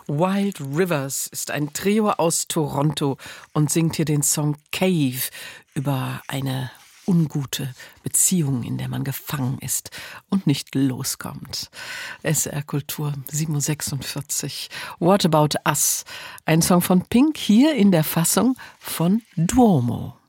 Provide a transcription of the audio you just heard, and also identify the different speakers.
Speaker 1: Wild Rivers ist ein Trio aus Toronto und singt hier den Song Cave über eine ungute Beziehung, in der man gefangen ist und nicht loskommt. SR Kultur 7:46. What About Us? Ein Song von Pink hier in der Fassung von Duomo.